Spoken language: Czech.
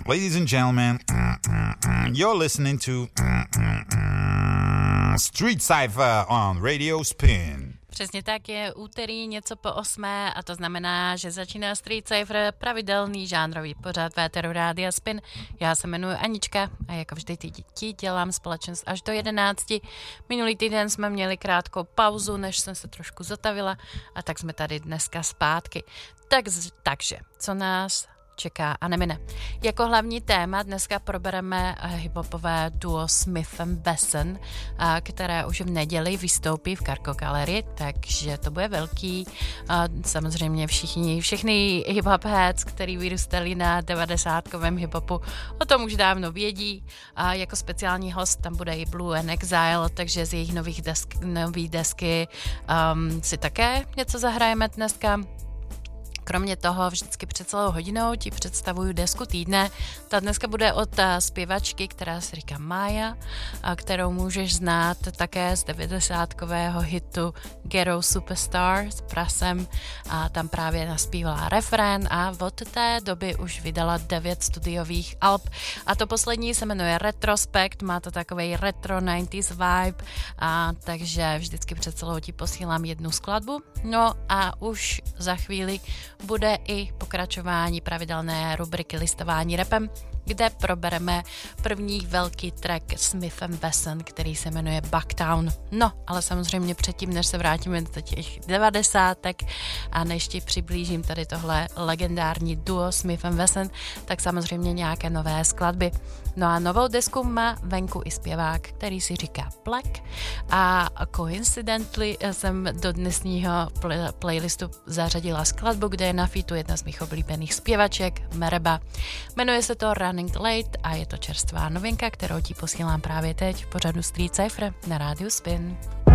Ladies and gentlemen, you're listening to Street Cypher on Radio Spin. Přesně tak, je úterý něco po 8 a to znamená, že začíná Street Cypher, pravidelný žánrový pořad véteru Rádia Spin. Já se jmenuji Anička a jako vždy ti dělám společnost až do 11. Minulý týden jsme měli krátkou pauzu, než jsem se trošku zotavila a tak jsme tady dneska zpátky. Takže, co nás čeká a nemine. Jako hlavní téma dneska probereme hiphopové duo Smith & Wesson, které už v neděli vystoupí v Cargo Gallery, takže to bude velký. Samozřejmě všechny hip-hop heads, který vyrůstali na 90kovém hip-hopu, o tom už dávno vědí. A jako speciální host tam bude i Blue and Exile, takže z jejich nových desky si také něco zahrajeme dneska. Kromě toho vždycky před celou hodinou ti představuju desku týdne. Ta dneska bude od zpěvačky, která se říká Maya, kterou můžeš znát také z 90kového hitu Ghetto Superstar s Prasem. A tam právě naspívala refrén a od té doby už vydala 9 studiových alb. A to poslední se jmenuje Retrospect, má to takovej retro 90s vibe, takže vždycky před celou ti posílám jednu skladbu. No a už za chvíli bude i pokračování pravidelné rubriky listování rapem, kde probereme první velký track Smith & Wesson, který se jmenuje Bucktown. No, ale samozřejmě předtím, než se vrátíme do těch 90. a než ti přiblížím tady tohle legendární duo Smith & Wesson, tak samozřejmě nějaké nové skladby. No a novou desku má venku i zpěvák, který si říká Black a coincidentally jsem do dnesního playlistu zařadila skladbu, kde je na featu jedna z mých oblíbených zpěvaček, Mereba. Jmenuje se to Running Late a je to čerstvá novinka, kterou ti posílám právě teď v pořadu Street Cypher na rádiu Spin.